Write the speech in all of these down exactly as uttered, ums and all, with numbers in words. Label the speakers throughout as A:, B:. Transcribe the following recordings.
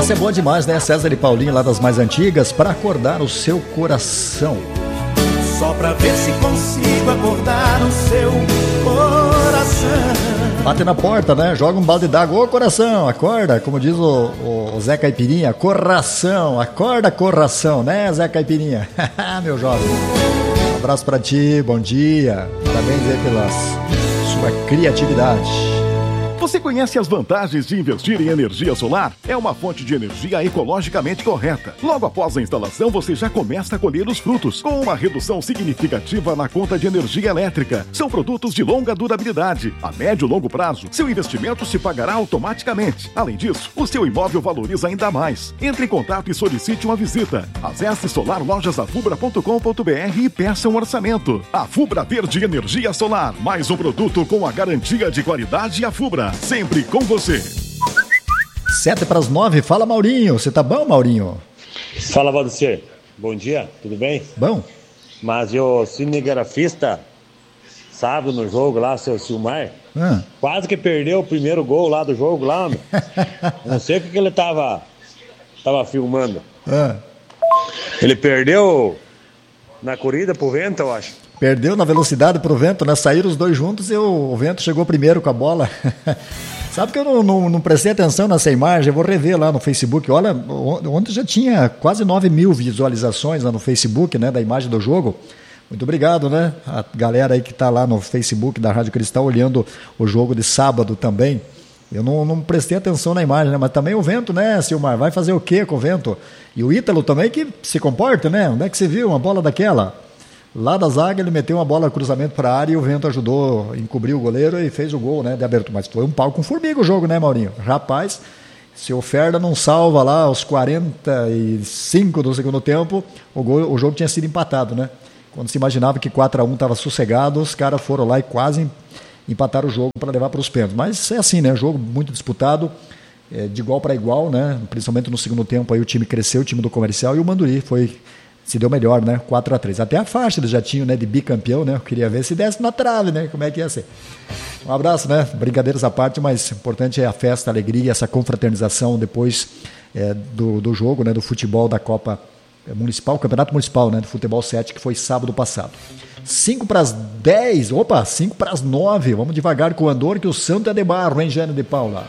A: Essa é boa demais, né? César e Paulinho lá das mais antigas, para acordar o seu coração.
B: Só pra ver se consigo acordar o seu coração.
A: Bate na porta, né? Joga um balde d'água. Ô, coração, acorda. Como diz o, o, o Zé Caipirinha, coração, acorda, coração, né, Zé Caipirinha? Meu jovem. Um abraço pra ti, bom dia. Parabéns aí pela sua criatividade.
C: Você conhece as vantagens de investir em energia solar? É uma fonte de energia ecologicamente correta. Logo após a instalação, você já começa a colher os frutos, com uma redução significativa na conta de energia elétrica. São produtos de longa durabilidade. A médio e longo prazo, seu investimento se pagará automaticamente. Além disso, o seu imóvel valoriza ainda mais. Entre em contato e solicite uma visita. Acesse solar lojas afubra ponto com ponto br e peça um orçamento. Afubra Verde Energia Solar. Mais um produto com a garantia de qualidade Afubra. Sempre com você.
A: Sete para as nove. Fala, Maurinho. Você tá bom, Maurinho?
D: Fala, Valdecir. Bom dia, tudo bem?
A: Bom.
D: Mas o cinegrafista, sábado no jogo lá, seu Silmar, ah. quase que perdeu o primeiro gol lá do jogo lá, meu. Não sei o que, que ele tava, tava filmando. Ah. Ele perdeu na corrida pro vento, eu acho.
A: Perdeu na velocidade pro vento, né? Saíram os dois juntos e o, o vento chegou primeiro com a bola. Sabe que eu não, não, não prestei atenção nessa imagem, eu vou rever lá no Facebook. Olha, ontem já tinha quase nove mil visualizações lá no Facebook, né? Da imagem do jogo. Muito obrigado, né? A galera aí que tá lá no Facebook da Rádio Cristal olhando o jogo de sábado também. Eu não, não prestei atenção na imagem, né? Mas também o vento, né, Silmar? Vai fazer o quê com o vento? E o Ítalo também que se comporta, né? Onde é que você viu uma bola daquela? Lá da zaga ele meteu uma bola cruzamento para a área e o vento ajudou a encobrir o goleiro e fez o gol, né, de abertura. Mas foi um pau com formiga o jogo, né, Maurinho? Rapaz, se o Ferda não salva lá aos quarenta e cinco do segundo tempo, o, gol, o jogo tinha sido empatado, né? Quando se imaginava que quatro a um estava sossegado, os caras foram lá e quase empataram o jogo para levar para os pênaltis. Mas é assim, né? Jogo muito disputado, é, de igual para igual, né? Principalmente no segundo tempo aí o time cresceu, o time do Comercial, e o Manduri foi... se deu melhor, né? quatro a três. Até a faixa eles já tinham, né? De bicampeão, né? Eu queria ver se desse na trave, né? Como é que ia ser. Um abraço, né? Brincadeiras à parte, mas o importante é a festa, a alegria, essa confraternização depois é, do, do jogo, né? Do futebol da Copa Municipal, Campeonato Municipal, né? Do Futebol sete, que foi sábado passado. cinco para as dez, opa, cinco para as nove. Vamos devagar com o Andor, que o santo é de barro, hein, Jane de Paula?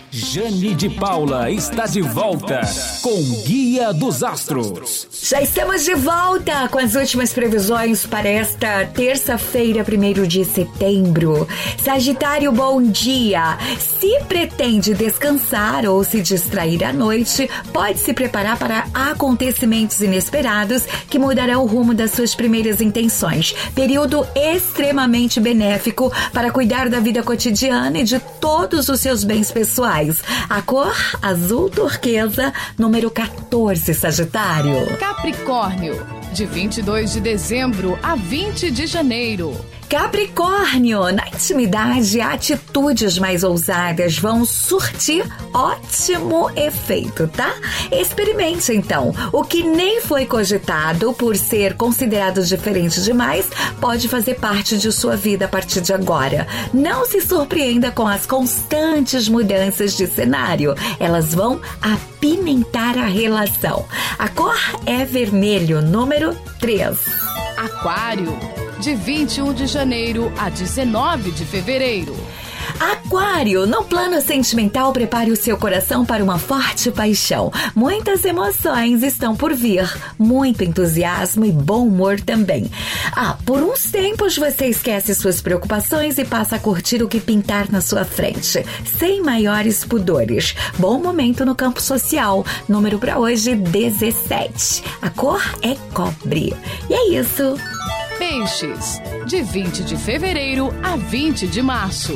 E: Jane de Paula está de volta com Guia dos Astros.
F: Já estamos de volta com as últimas previsões para esta terça-feira, primeiro de setembro. Sagitário, bom dia. Se pretende descansar ou se distrair à noite, pode se preparar para acontecimentos inesperados que mudarão o rumo das suas primeiras intenções. Período extremamente benéfico para cuidar da vida cotidiana e de todos os seus bens pessoais. A cor azul turquesa, número quatorze, Sagitário.
G: Capricórnio, de vinte e dois de dezembro a vinte de janeiro.
F: Capricórnio, na intimidade, atitudes mais ousadas vão surtir ótimo efeito, tá? Experimente, então. O que nem foi cogitado por ser considerado diferente demais pode fazer parte de sua vida a partir de agora. Não se surpreenda com as constantes mudanças de cenário. Elas vão apimentar a relação. A cor é vermelho, número três.
G: Aquário, de vinte e um de janeiro a dezenove de fevereiro.
F: Aquário, no plano sentimental, prepare o seu coração para uma forte paixão. Muitas emoções estão por vir, muito entusiasmo e bom humor também. Ah, por uns tempos você esquece suas preocupações e passa a curtir o que pintar na sua frente, sem maiores pudores. Bom momento no campo social, número para hoje dezessete. A cor é cobre. E é isso.
G: Peixes, de vinte de fevereiro a vinte de março.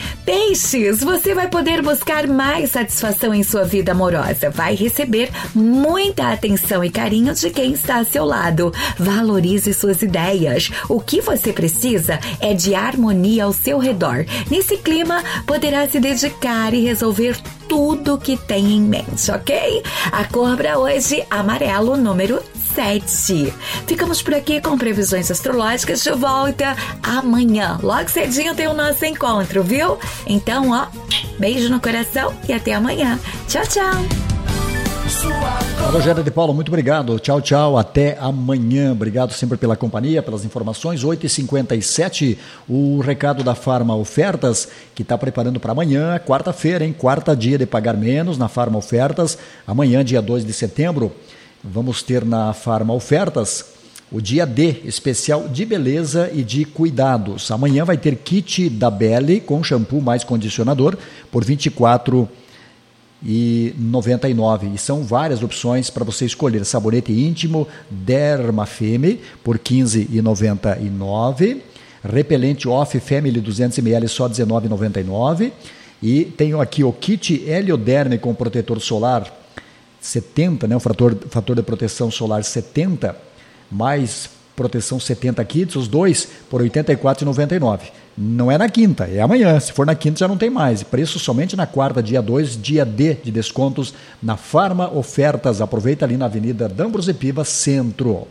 F: Peixes, você vai poder buscar mais satisfação em sua vida amorosa. Vai receber muita atenção e carinho de quem está ao seu lado. Valorize suas ideias. O que você precisa é de harmonia ao seu redor. Nesse clima, poderá se dedicar e resolver tudo que tem em mente, ok? A cor para hoje, amarelo, número sete. Ficamos por aqui com previsões astrológicas, de volta amanhã. Logo cedinho tem o nosso encontro, viu? Então, ó, beijo no coração e até amanhã. Tchau, tchau!
A: Rogério de Paula, muito obrigado. Tchau, tchau. Até amanhã. Obrigado sempre pela companhia, pelas informações. oito e cinquenta e sete, o recado da Farma Ofertas, que está preparando para amanhã, quarta-feira, hein? Quarta dia de pagar menos na Farma Ofertas. Amanhã, dia dois de setembro, vamos ter na Farma Ofertas o dia D, especial de beleza e de cuidados. Amanhã vai ter kit da Belle com shampoo mais condicionador por vinte e quatro reais e noventa e nove centavos. E são várias opções para você escolher. Sabonete íntimo Derma Femme por quinze reais e noventa e nove centavos. Repelente Off Family duzentos mililitros só dezenove reais e noventa e nove centavos. E tenho aqui o kit Helioderme com protetor solar setenta, né? O fator, fator de proteção solar setenta, mais proteção setenta kits, os dois por oitenta e quatro reais e noventa e nove centavos. Não é na quinta, é amanhã. Se for na quinta já não tem mais. Preço somente na quarta, dia dois, dia D de descontos na Farma Ofertas. Aproveita ali na Avenida D'Ambrosio Piva, Centro.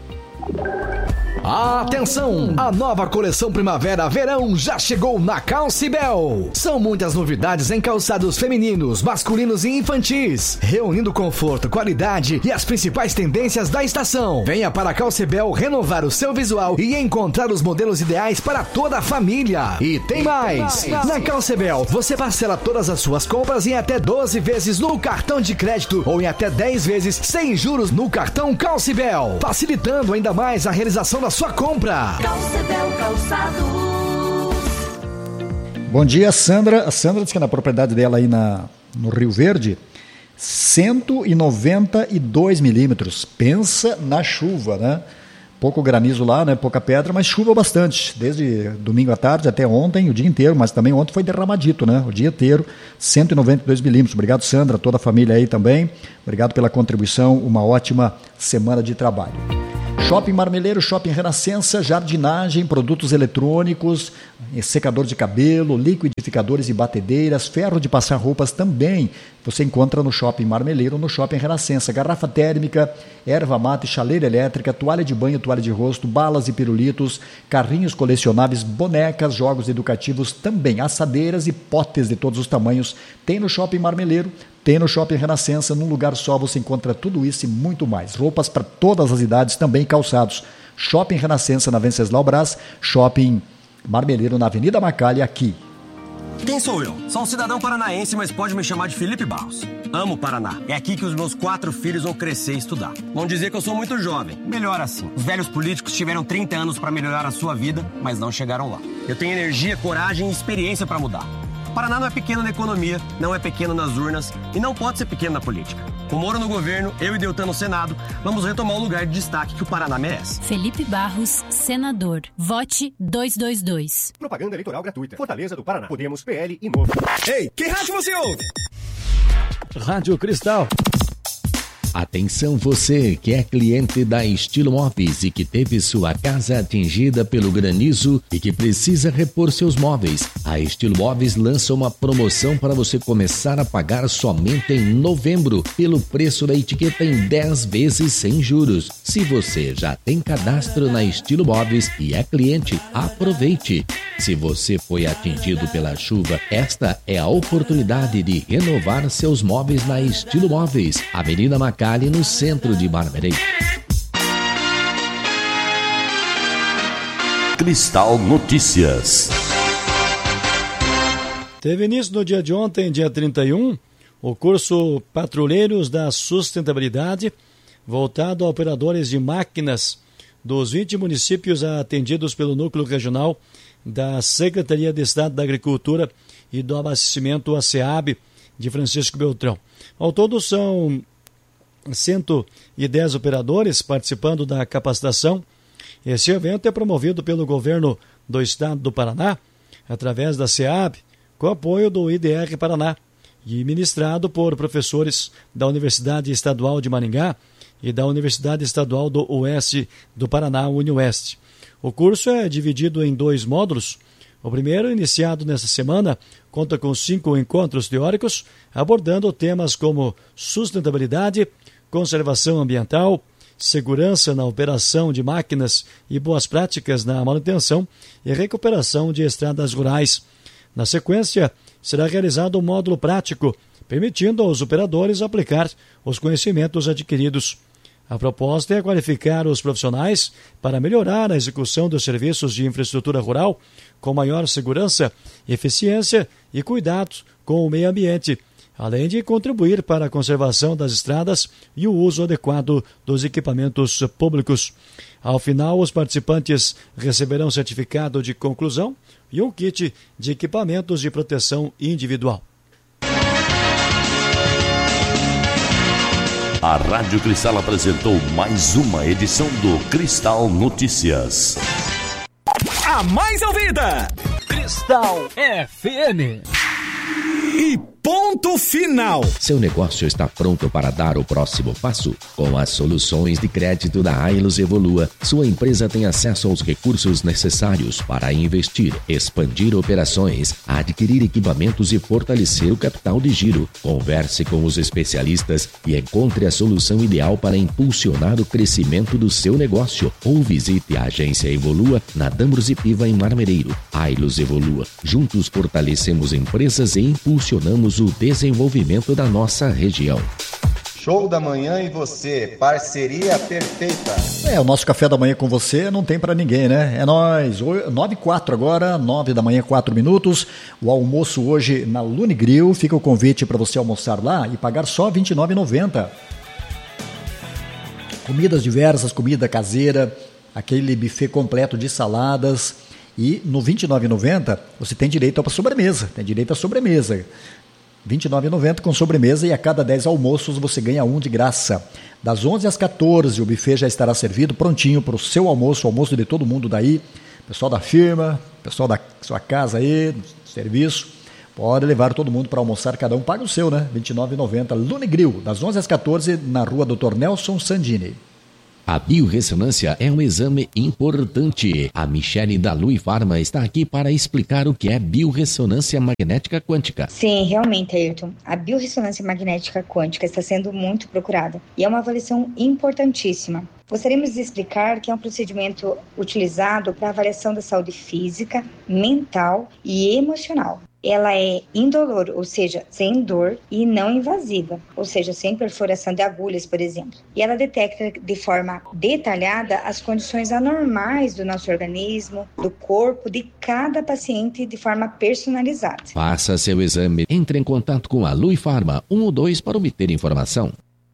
H: Atenção! A nova coleção Primavera-Verão já chegou na Calcibel. São muitas novidades em calçados femininos, masculinos e infantis, reunindo conforto, qualidade e as principais tendências da estação. Venha para a Calcibel renovar o seu visual e encontrar os modelos ideais para toda a família. E tem mais! Na Calcibel, você parcela todas as suas compras em até doze vezes no cartão de crédito ou em até dez vezes sem juros no cartão Calcibel, facilitando ainda mais a realização da sua compra.
A: Calcibel Calçados. Bom dia, Sandra. A Sandra disse que na propriedade dela aí na, no Rio Verde, cento e noventa e dois milímetros. Pensa na chuva, né? Pouco granizo lá, né? Pouca pedra, mas chuva bastante. Desde domingo à tarde até ontem, o dia inteiro, mas também ontem foi derramadito, né? O dia inteiro, cento e noventa e dois milímetros. Obrigado, Sandra, toda a família aí também. Obrigado pela contribuição. Uma ótima semana de trabalho. Shopping Marmeleiro, Shopping Renascença, jardinagem, produtos eletrônicos, secador de cabelo, liquidificadores e batedeiras, ferro de passar roupas também. Você encontra no Shopping Marmeleiro, no Shopping Renascença. Garrafa térmica, erva mate, chaleira elétrica, toalha de banho, toalha de rosto, balas e pirulitos, carrinhos colecionáveis, bonecas, jogos educativos também, assadeiras e potes de todos os tamanhos. Tem no Shopping Marmeleiro, tem no Shopping Renascença. Num lugar só você encontra tudo isso e muito mais. Roupas para todas as idades, também calçados. Shopping Renascença na Venceslau Brás, Shopping Marmeleiro na Avenida Macalha, aqui.
I: Quem sou eu? Sou um cidadão paranaense, mas pode me chamar de Felipe Barros. Amo o Paraná. É aqui que os meus quatro filhos vão crescer e estudar. Vão dizer que eu sou muito jovem. Melhor assim. Os velhos políticos tiveram trinta anos para melhorar a sua vida, mas não chegaram lá. Eu tenho energia, coragem e experiência para mudar. Paraná não é pequeno na economia, não é pequeno nas urnas e não pode ser pequeno na política. Com Moro no governo, eu e Deltan no Senado, vamos retomar o lugar de destaque que o Paraná merece.
J: Felipe Barros, senador. Vote duzentos e vinte e dois.
K: Propaganda eleitoral gratuita. Fortaleza do Paraná. Podemos, P L e Novo.
L: Ei, que rádio você ouve?
M: Rádio Cristal. Atenção você que é cliente da Estilo Móveis e que teve sua casa atingida pelo granizo e que precisa repor seus móveis. A Estilo Móveis lança uma promoção para você começar a pagar somente em novembro, pelo preço da etiqueta em dez vezes sem juros. Se você já tem cadastro na Estilo Móveis e é cliente, aproveite. Se você foi atingido pela chuva, esta é a oportunidade de renovar seus móveis na Estilo Móveis, Avenida Macalha, no centro de Marmeleiro.
N: Cristal Notícias.
O: Teve início no dia de ontem, dia trinta e um, o curso Patrulheiros da Sustentabilidade, voltado a operadores de máquinas dos vinte municípios atendidos pelo Núcleo Regional da Secretaria de Estado da Agricultura e do Abastecimento, a SEAB, de Francisco Beltrão. Ao todo são cento e dez operadores participando da capacitação. Esse evento é promovido pelo governo do estado do Paraná, através da SEAB, com apoio do I D R Paraná, e ministrado por professores da Universidade Estadual de Maringá e da Universidade Estadual do Oeste do Paraná, UniOeste. O curso é dividido em dois módulos. O primeiro, iniciado nesta semana, conta com cinco encontros teóricos, abordando temas como sustentabilidade, conservação ambiental, segurança na operação de máquinas e boas práticas na manutenção e recuperação de estradas rurais. Na sequência, será realizado um módulo prático permitindo aos operadores aplicar os conhecimentos adquiridos. A proposta é qualificar os profissionais para melhorar a execução dos serviços de infraestrutura rural com maior segurança, eficiência e cuidado com o meio ambiente, além de contribuir para a conservação das estradas e o uso adequado dos equipamentos públicos. Ao final, os participantes receberão certificado de conclusão e um kit de equipamentos de proteção individual.
N: A Rádio Cristal apresentou mais uma edição do Cristal Notícias.
E: A mais ouvida, Cristal F M. E ponto final.
M: Seu negócio está pronto para dar o próximo passo? Com as soluções de crédito da Ailos Evolua, sua empresa tem acesso aos recursos necessários para investir, expandir operações, adquirir equipamentos e fortalecer o capital de giro. Converse com os especialistas e encontre a solução ideal para impulsionar o crescimento do seu negócio. Ou visite a agência Evolua na Dambros e Piva, em Marmereiro. Ailos Evolua. Juntos fortalecemos empresas e impulsionamos o desenvolvimento da nossa região.
L: Show da manhã e você, parceria perfeita.
A: É, o nosso café da manhã com você não tem pra ninguém, né? É nóis, nove e quatro agora, nove da manhã, quatro minutos. O almoço hoje na Lune Grill, fica o convite para você almoçar lá e pagar só vinte e nove reais e noventa centavos. Comidas diversas, comida caseira, aquele buffet completo de saladas. E no vinte e nove reais e noventa centavos você tem direito à sobremesa, tem direito à sobremesa. vinte e nove reais e noventa centavos com sobremesa, e a cada dez almoços você ganha um de graça. Das onze às quatorze o buffet já estará servido, prontinho para o seu almoço, o almoço de todo mundo daí, pessoal da firma, pessoal da sua casa aí, serviço, pode levar todo mundo para almoçar, cada um paga o seu, né? vinte e nove reais e noventa centavos, Lune Grill, das onze às quatorze, na rua doutor Nelson Sandini.
M: A biorressonância é um exame importante. A Michele da Lui Pharma está aqui para explicar o que é biorressonância magnética quântica.
P: Sim, realmente, Ayrton. A biorressonância magnética quântica está sendo muito procurada e é uma avaliação importantíssima. Gostaríamos de explicar que é um procedimento utilizado para avaliação da saúde física, mental e emocional. Ela é indolor, ou seja, sem dor, e não invasiva, ou seja, sem perfuração de agulhas, por exemplo. E ela detecta de forma detalhada as condições anormais do nosso organismo, do corpo, de cada paciente de forma personalizada.
M: Faça seu exame. Entre em contato com a Lui Pharma um ou dois para obter informação.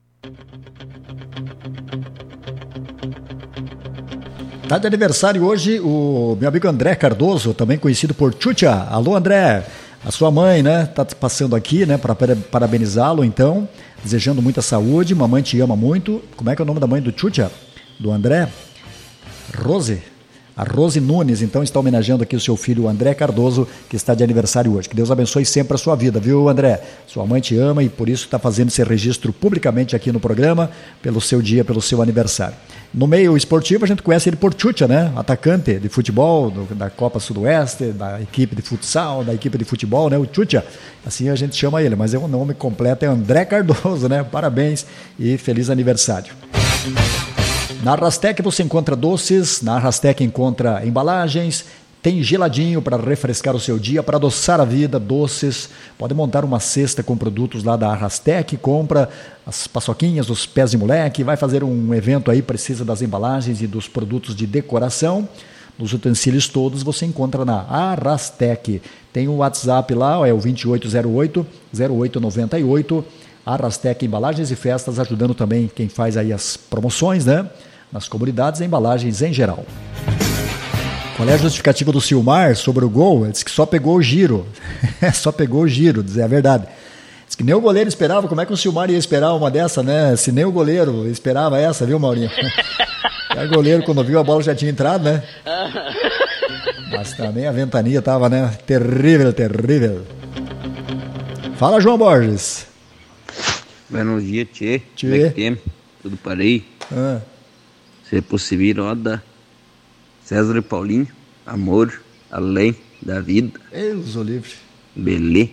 A: Tá de aniversário hoje o meu amigo André Cardoso, também conhecido por Chucha. Alô, André, a sua mãe, né, tá passando aqui, né, para parabenizá-lo, então, desejando muita saúde, mamãe te ama muito. Como é que é o nome da mãe do Chucha? Do André? Rose? A Rose Nunes, então, está homenageando aqui o seu filho André Cardoso, que está de aniversário hoje. Que Deus abençoe sempre a sua vida, viu, André? Sua mãe te ama e por isso está fazendo esse registro publicamente aqui no programa, pelo seu dia, pelo seu aniversário. No meio esportivo, a gente conhece ele por Chucha, né? Atacante de futebol, do, da Copa Sudoeste, da equipe de futsal, da equipe de futebol, né? O Chucha, assim a gente chama ele, mas o nome completo é André Cardoso, né? Parabéns e feliz aniversário. Na Arrastec você encontra doces, na Arrastec encontra embalagens, tem geladinho para refrescar o seu dia, para adoçar a vida, doces. Pode montar uma cesta com produtos lá da Arrastec, compra as paçoquinhas, os pés de moleque, vai fazer um evento aí, precisa das embalagens e dos produtos de decoração. Nos utensílios todos você encontra na Arrastec. Tem o WhatsApp lá, é o vinte e oito zero oito, zero oito nove oito. Arrastec Embalagens e Festas, ajudando também quem faz aí as promoções, né? Nas comunidades e embalagens em geral. Qual é a justificativa do Silmar sobre o gol? Ele disse que só pegou o giro. Só pegou o giro, dizer a verdade. Diz que nem o goleiro esperava. Como é que o Silmar ia esperar uma dessa, né? Se nem o goleiro esperava essa, viu, Maurinho? O goleiro, quando viu a bola, já tinha entrado, né? Mas também a ventania estava, né? Terrível, terrível. Fala, João Borges.
Q: Buenos dias, tchê. Tchê. Como é que tudo parei? Ah. Se possível, roda César e Paulinho, amor além da vida.
A: Deus o livre.
Q: Belê.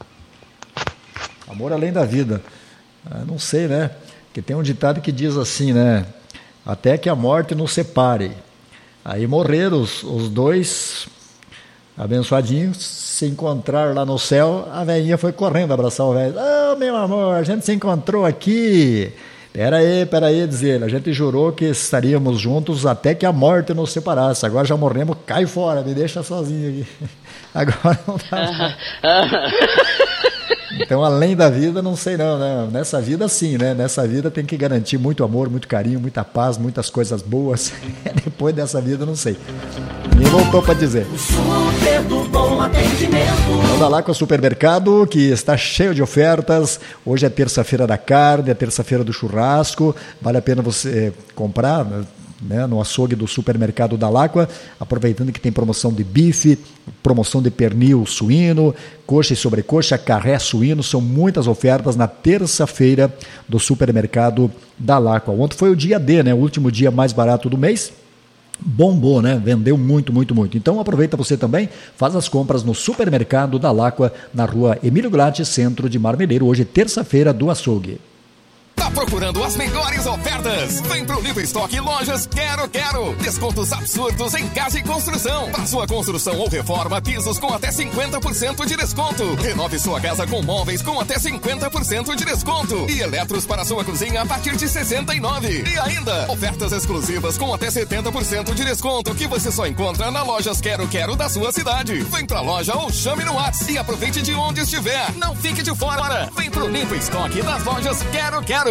A: Amor além da vida. Ah, não sei, né? Porque tem um ditado que diz assim, né? Até que a morte nos separe. Aí morreram os, os dois Abençoadinho, se encontrar lá no céu, a velhinha foi correndo abraçar o velho. Ah, oh, meu amor, a gente se encontrou aqui. Pera aí, pera aí, diz ele, a gente jurou que estaríamos juntos até que a morte nos separasse. Agora já morremos, cai fora, me deixa sozinho aqui. Agora não dá. Então, além da vida, não sei não, né? Nessa vida, sim, né? Nessa vida tem que garantir muito amor, muito carinho, muita paz, muitas coisas boas. Depois dessa vida, não sei. Me voltou para dizer.
B: O super do bom atendimento.
A: Vamos lá com o supermercado, que está cheio de ofertas. Hoje é terça-feira da carne, é terça-feira do churrasco. Vale a pena você comprar, né, no açougue do supermercado da Láqua, aproveitando que tem promoção de bife, promoção de pernil suíno, coxa e sobrecoxa, carré suíno, são muitas ofertas na terça-feira do supermercado da Láqua. Ontem foi o dia D, né, o último dia mais barato do mês. Bombou, né? Vendeu muito, muito, muito. Então aproveita você também, faz as compras no supermercado da Láqua, na rua Emílio Glatti, centro de Marmeleiro, hoje terça-feira do açougue.
R: Tá procurando as melhores ofertas? Vem pro Livre Estoque Lojas Quero Quero. Descontos absurdos em casa e construção. Para sua construção ou reforma, pisos com até cinquenta por cento de desconto. Renove sua casa com móveis com até cinquenta por cento de desconto. E eletros para sua cozinha a partir de sessenta e nove reais. E ainda, ofertas exclusivas com até setenta por cento de desconto que você só encontra na Lojas Quero Quero da sua cidade. Vem pra loja ou chame no WhatsApp e aproveite de onde estiver. Não fique de fora. Vem pro Livre Estoque das Lojas Quero Quero.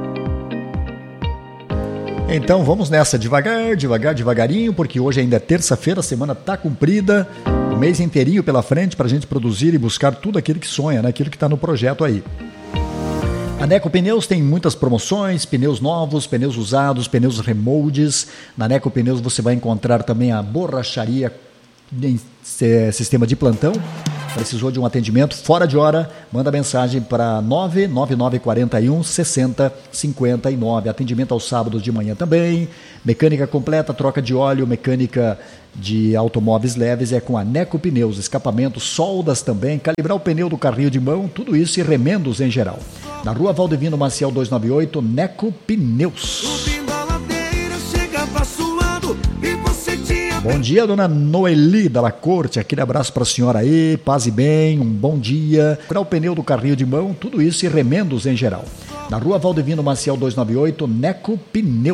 A: Então vamos nessa, devagar, devagar, devagarinho, porque hoje ainda é terça-feira, a semana está cumprida, o mês inteirinho pela frente para a gente produzir e buscar tudo aquilo que sonha, né? Aquilo que está no projeto aí. A Neco Pneus tem muitas promoções, pneus novos, pneus usados, pneus remoldes. Na Neco Pneus você vai encontrar também a borracharia em sistema de plantão. Precisou de um atendimento fora de hora? Manda mensagem para nove nove nove quatro um seis zero cinco nove. Atendimento aos sábados de manhã também. Mecânica completa, troca de óleo, mecânica de automóveis leves é com a Neco Pneus. Escapamento, soldas também, calibrar o pneu do carrinho de mão, tudo isso e remendos em geral. Na rua Valdevino Maciel duzentos e noventa e oito, Neco Pneus. Bom dia, dona Noeli da La Corte, aquele abraço para a senhora aí, paz e bem, um bom dia. Para o pneu do carrinho de mão, tudo isso e remendos em geral. Na rua Valdevino Maciel duzentos e noventa e oito, Neco Pneus.